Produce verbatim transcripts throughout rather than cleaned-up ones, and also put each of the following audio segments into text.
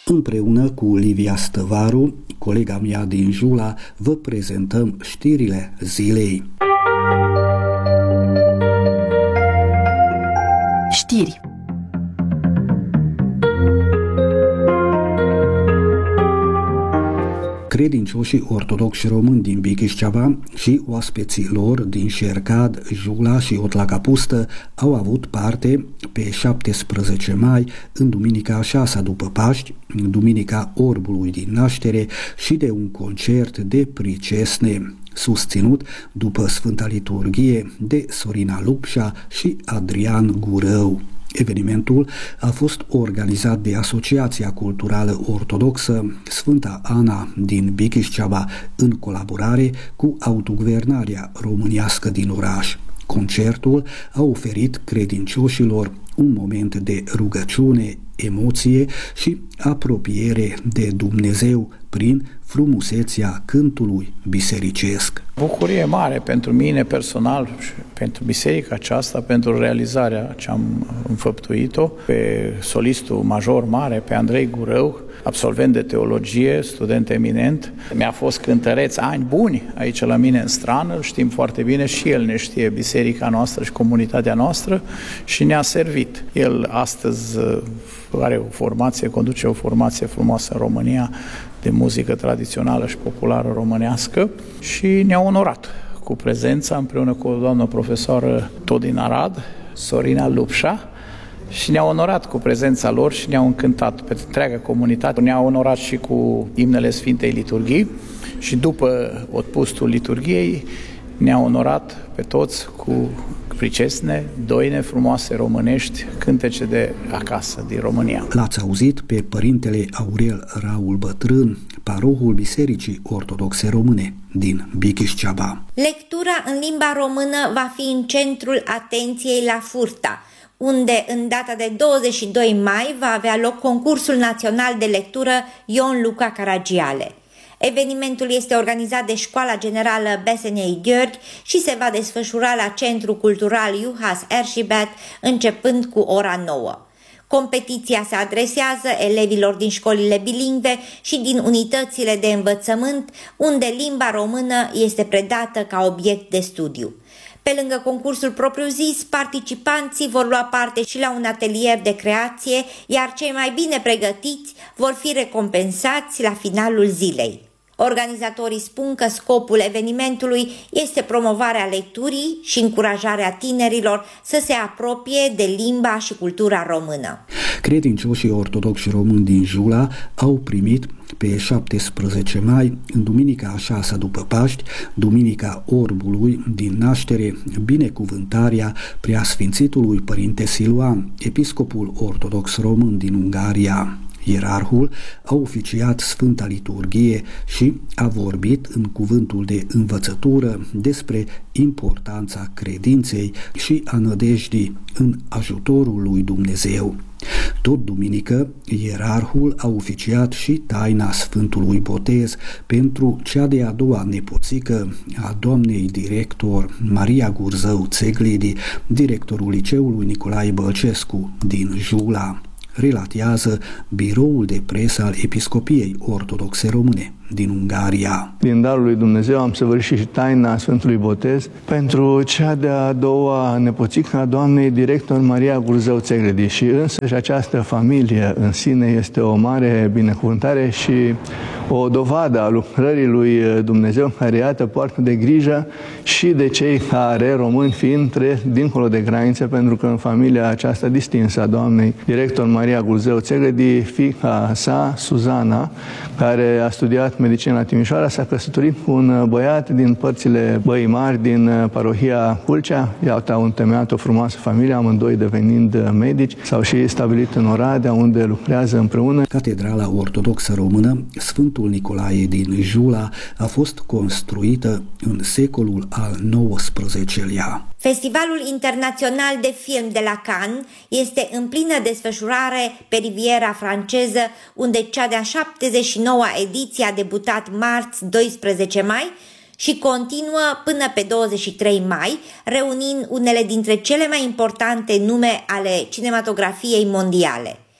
Împreună cu Livia Stăvaru, colega mea din Jula, vă prezentăm știrile zilei. Știri. Credincioșii ortodoxi români din Bichișceava și oaspeții lor din Șercad, Jula și Otlacapustă au avut parte pe șaptesprezece mai, în duminica a șasea după Paști, în duminica Orbului din Naștere, și de un concert de pricesne, susținut după Sfânta Liturghie de Sorina Lupșa și Adrian Gurău. Evenimentul a fost organizat de Asociația Culturală Ortodoxă Sfânta Ana din Bichișceava în colaborare cu autoguvernarea românească din oraș. Concertul a oferit credincioșilor un moment de rugăciune, emoție și apropiere de Dumnezeu prin frumusețea cântului bisericesc. Bucurie mare pentru mine personal și pentru biserica aceasta, pentru realizarea ce am înfăptuit-o, pe solistul major mare, pe Andrei Gurău, absolvent de teologie, student eminent. Mi-a fost cântăreț ani buni aici la mine în strană, știm foarte bine, și el ne știe biserica noastră și comunitatea noastră și ne-a servit. El astăzi are o formație, conduce o formație frumoasă în România de muzică tradițională și populară românească și ne-a onorat cu prezența împreună cu o doamnă profesoară tot din Arad, Sorina Lupșa, și ne-a onorat cu prezența lor și ne-au încântat pe întreaga comunitate. Ne-a onorat și cu imnele Sfintei Liturghii și după otpustul liturghiei ne-a onorat pe toți cu pricesne, doine frumoase românești, cântece de acasă, din România. L-ați auzit pe părintele Aurel Raul Bătrân, parohul Bisericii Ortodoxe Române din Bichișceava. Lectura în limba română va fi în centrul atenției la Furta, unde în data de douăzeci și doi mai va avea loc concursul național de lectură Ion Luca Caragiale. Evenimentul este organizat de Școala Generală Besenei Gheorghi și se va desfășura la Centrul Cultural Juhas Erșibet începând cu ora nouă. Competiția se adresează elevilor din școlile bilingve și din unitățile de învățământ, unde limba română este predată ca obiect de studiu. Pe lângă concursul propriu-zis, participanții vor lua parte și la un atelier de creație, iar cei mai bine pregătiți vor fi recompensați la finalul zilei. Organizatorii spun că scopul evenimentului este promovarea lecturii și încurajarea tinerilor să se apropie de limba și cultura română. Credincioșii ortodoxi români din Jula au primit pe șaptesprezece mai, în duminica a șasea după Paști, duminica Orbului din Naștere, binecuvântarea Preasfințitului Părinte Siluan, episcopul ortodox român din Ungaria. Ierarhul a oficiat Sfânta Liturghie și a vorbit în cuvântul de învățătură despre importanța credinței și a nădejdii în ajutorul lui Dumnezeu. Tot duminică, ierarhul a oficiat și taina Sfântului Botez pentru cea de-a doua nepoțică a doamnei director Maria Gurzău Țeglidi, directorul liceului Nicolae Bălcescu din Jula, relatează biroul de presă al Episcopiei Ortodoxe Române din Ungaria. Din darul lui Dumnezeu am săvârșit și taina Sfântului Botez pentru cea de-a doua nepoțică a doamnei director Maria Gurzău Țeglidi și însăși această familie în sine este o mare binecuvântare și o dovadă a lucrării lui Dumnezeu care, iată, poartă de grijă și de cei care, români fiind, trec dincolo de granițe, pentru că în familia aceasta distinsă a doamnei director Maria Gurzău Țeglidi, fiica sa, Suzana, care a studiat medicină la Timișoara, s-a căsătorit cu un băiat din părțile Băii Mari, din parohia Culcea. Iată, au întemeiat o frumoasă familie, amândoi devenind medici, s-au și stabilit în Oradea, unde lucrează împreună. Catedrala Ortodoxă Română Sfântul Nicolae din Jula a fost construită în secolul al nouăsprezecelea. Festivalul Internațional de Film de la Cannes este în plină desfășurare pe Riviera franceză, unde cea de-a șaptezeci și noua ediție a debutat marți doisprezece mai și continuă până pe douăzeci și trei mai, reunind unele dintre cele mai importante nume ale cinematografiei mondiale.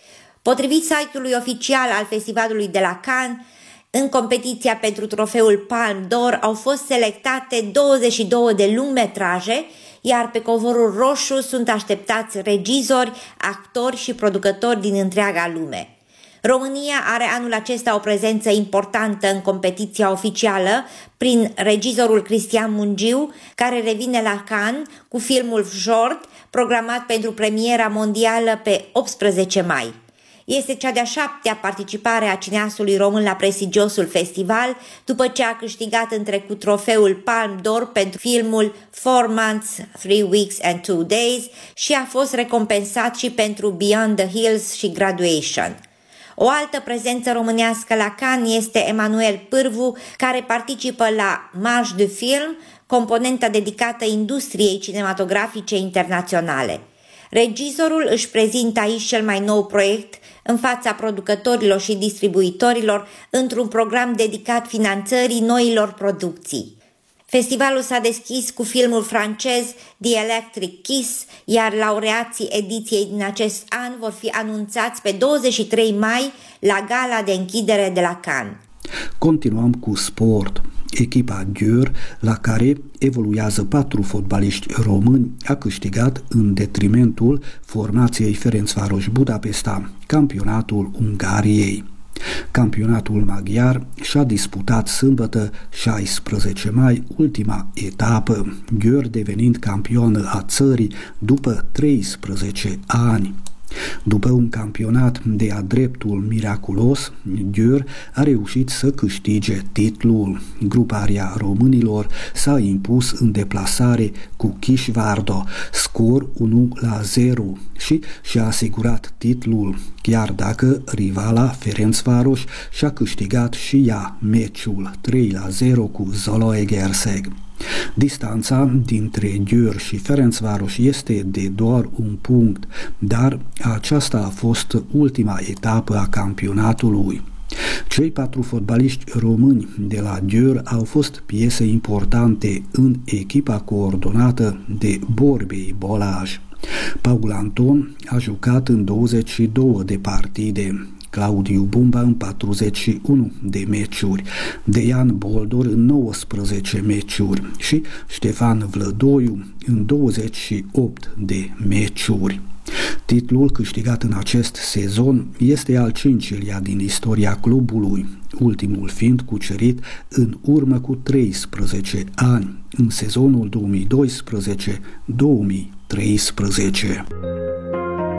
Potrivit site-ului oficial al festivalului de la Cannes, în competiția pentru trofeul Palme d'Or au fost selectate douăzeci și două de lungmetraje, iar pe covorul roșu sunt așteptați regizori, actori și producători din întreaga lume. România are anul acesta o prezență importantă în competiția oficială prin regizorul Cristian Mungiu, care revine la Cannes cu filmul Short, programat pentru premiera mondială pe optsprezece mai. Este cea de-a șaptea participare a cineastului român la prestigiosul festival, după ce a câștigat în trecut trofeul Palme d'Or pentru filmul Four Months, Three Weeks and Two Days și a fost recompensat și pentru Beyond the Hills și Graduation. O altă prezență românească la Cannes este Emanuel Pârvu, care participă la Marche de Film, componenta dedicată industriei cinematografice internaționale. Regizorul își prezintă aici cel mai nou proiect în fața producătorilor și distribuitorilor într-un program dedicat finanțării noilor producții. Festivalul s-a deschis cu filmul francez The Electric Kiss, iar laureații ediției din acest an vor fi anunțați pe douăzeci și trei mai la gala de închidere de la Cannes. Continuăm cu sport. Echipa Győr, la care evoluează patru fotbaliști români, a câștigat în detrimentul formației Ferencváros Budapesta campionatul Ungariei. Campionatul maghiar și-a disputat sâmbătă șaisprezece mai ultima etapă, Győr devenind campionă a țării după treisprezece ani. După un campionat de-a dreptul miraculos, Győr a reușit să câștige titlul. Gruparea românilor s-a impus în deplasare cu Kisvárda, scor unu la zero și și-a asigurat titlul, chiar dacă rivala Ferencváros și-a câștigat și ea meciul trei la zero cu Zalaegerszeg. Distanța dintre Győr și Ferencváros este de doar un punct, dar aceasta a fost ultima etapă a campionatului. Cei patru fotbaliști români de la Győr au fost piese importante în echipa coordonată de Borbély Balázs. Paul Anton a jucat în douăzeci și două de partide, Claudiu Bumba în patruzeci și unu de meciuri, Dejan Boldor în nouăsprezece meciuri și Ștefan Vlădoiu în douăzeci și opt de meciuri. Titlul câștigat în acest sezon este al cincilea din istoria clubului, ultimul fiind cucerit în urmă cu treisprezece ani, în sezonul două mii doisprezece două mii treisprezece.